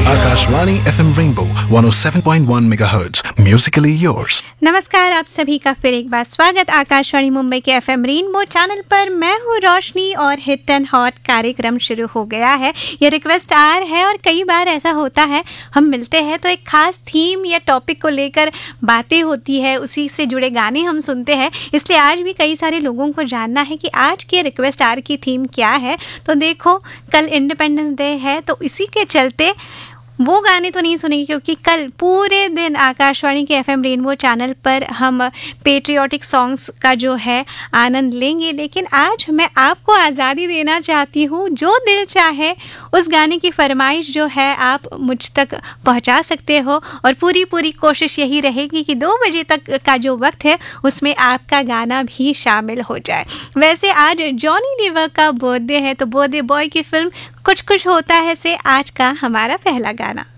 Akashvani FM Rainbow 107.1 MHz Musically yours। नमस्कार, आप सभी का फिर एक बार स्वागत आकाशवाणी मुंबई के FM रेनबो चैनल पर। मैं हूँ रोशनी और हिट एंड हॉट कार्यक्रम शुरू हो गया है। ये रिक्वेस्ट आर है और कई बार ऐसा होता है हम मिलते हैं तो एक खास थीम या टॉपिक को लेकर बातें होती है, उसी से जुड़े गाने हम सुनते हैं। इसलिए आज भी कई सारे लोगों को जानना है कि आज के रिक्वेस्ट आर की थीम क्या है। तो देखो, कल इंडिपेंडेंस डे है तो इसी के चलते वो गाने तो नहीं सुनेंगे, क्योंकि कल पूरे दिन आकाशवाणी के FM रेनबो चैनल पर हम पेट्रियाटिक सॉन्ग्स का जो है आनंद लेंगे। लेकिन आज मैं आपको आज़ादी देना चाहती हूँ, जो दिल चाहे उस गाने की फरमाइश जो है आप मुझ तक पहुँचा सकते हो। और पूरी कोशिश यही रहेगी कि 2 बजे तक का जो वक्त है उसमें आपका गाना भी शामिल हो जाए। वैसे आज जॉनी लीवर का बर्थडे है, तो बर्थडे बॉय की फिल्म कुछ कुछ होता है से आज का हमारा पहला गाना।